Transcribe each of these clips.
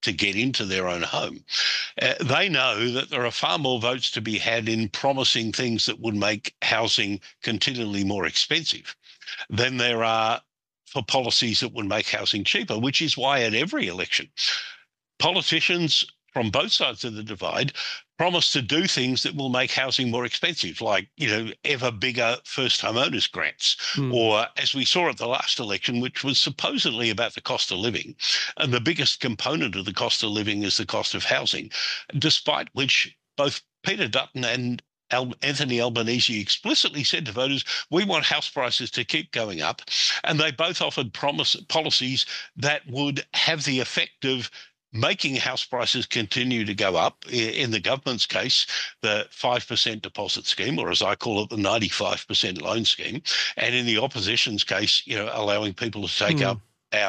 to get into their own home. They know that there are far more votes to be had in promising things that would make housing continually more expensive than there are for policies that would make housing cheaper, which is why at every election, politicians from both sides of the divide promise to do things that will make housing more expensive, like, ever bigger first home owners grants, or as we saw at the last election, which was supposedly about the cost of living. And the biggest component of the cost of living is the cost of housing, despite which both Peter Dutton and Anthony Albanese explicitly said to voters, we want house prices to keep going up. And they both offered policies that would have the effect of making house prices continue to go up. In the government's case, the 5% deposit scheme, or as I call it, the 95% loan scheme. And in the opposition's case, allowing people to take out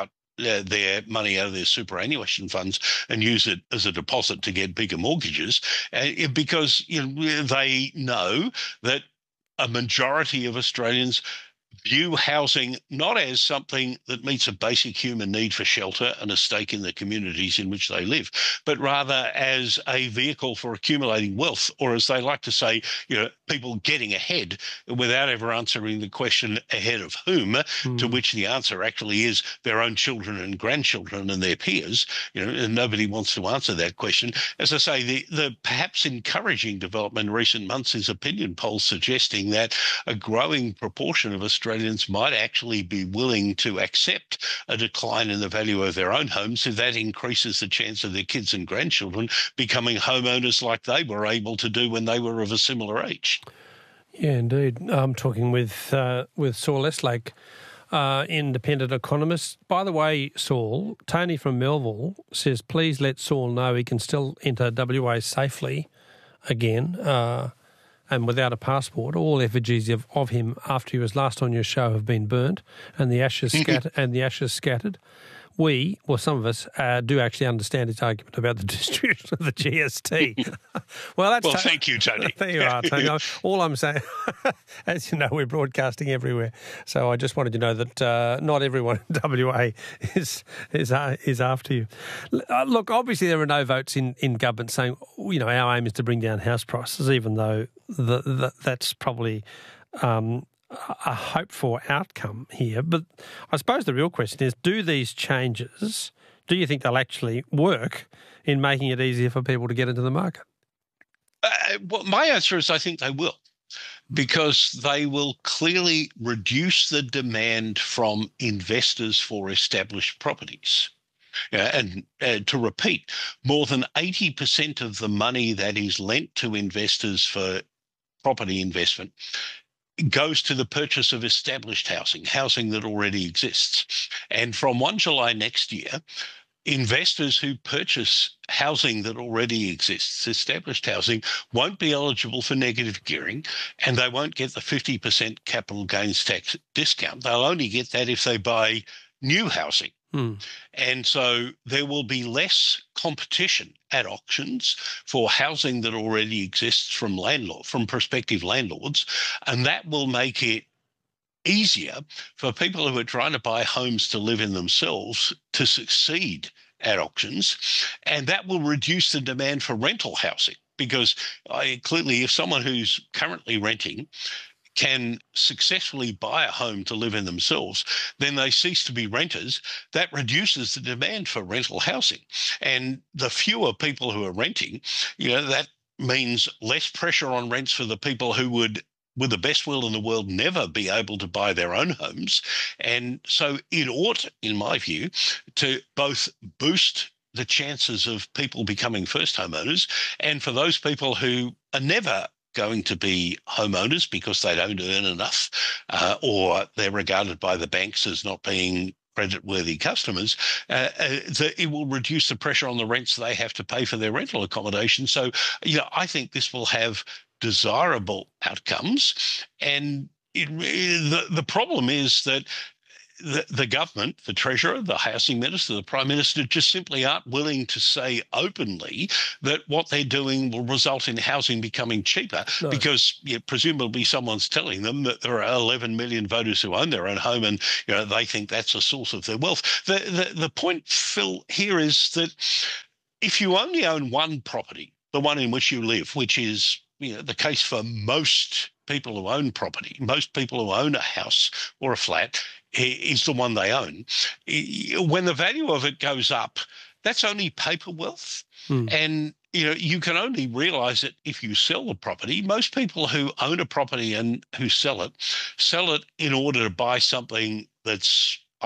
their money out of their superannuation funds and use it as a deposit to get bigger mortgages, because they know that a majority of Australians view housing not as something that meets a basic human need for shelter and a stake in the communities in which they live, but rather as a vehicle for accumulating wealth, or as they like to say, people getting ahead without ever answering the question ahead of whom, to which the answer actually is their own children and grandchildren and their peers. And nobody wants to answer that question. As I say, the perhaps encouraging development in recent months is opinion polls suggesting that a growing proportion of Australians might actually be willing to accept a decline in the value of their own homes if that increases the chance of their kids and grandchildren becoming homeowners like they were able to do when they were of a similar age. Yeah, indeed. I'm talking with Saul Eslake, independent economist. By the way, Saul, Tony from Melville says, please let Saul know he can still enter WA safely again, and without a passport. All effigies of him after he was last on your show have been burnt, and the ashes scattered. We, or some of us, do actually understand his argument about the distribution of the GST. Well, thank you, Tony. There you are, Tony. All I'm saying, as you know, we're broadcasting everywhere, so I just wanted you to know that not everyone in WA is after you. Look, obviously there are no votes in government saying, our aim is to bring down house prices, even though that's probably a hoped-for outcome here. But I suppose the real question is, do these changes, do you think they'll actually work in making it easier for people to get into the market? Well, my answer is I think they will, because they will clearly reduce the demand from investors for established properties. And to repeat, more than 80% of the money that is lent to investors for property investment goes to the purchase of established housing that already exists. And from 1 July next year, investors who purchase housing that already exists, established housing, won't be eligible for negative gearing, and they won't get the 50% capital gains tax discount. They'll only get that if they buy new housing. And so there will be less competition at auctions for housing that already exists from prospective landlords, and that will make it easier for people who are trying to buy homes to live in themselves to succeed at auctions, and that will reduce the demand for rental housing, because clearly if someone who's currently renting can successfully buy a home to live in themselves, then they cease to be renters. That reduces the demand for rental housing. And the fewer people who are renting, that means less pressure on rents for the people who would, with the best will in the world, never be able to buy their own homes. And so it ought, in my view, to both boost the chances of people becoming first homeowners, and for those people who are never going to be homeowners because they don't earn enough, or they're regarded by the banks as not being credit-worthy customers, it will reduce the pressure on the rents they have to pay for their rental accommodation. So, I think this will have desirable outcomes. And the problem is that the government, the Treasurer, the Housing Minister, the Prime Minister just simply aren't willing to say openly that what they're doing will result in housing becoming cheaper, because presumably someone's telling them that there are 11 million voters who own their own home, and they think that's a source of their wealth. The point, Phil, here is that if you only own one property, the one in which you live, which is the case for most people who own property, most people who own a house or a flat, is the one they own. When the value of it goes up, that's only paper wealth. And you can only realise it if you sell the property. Most people who own a property and who sell it in order to buy something that's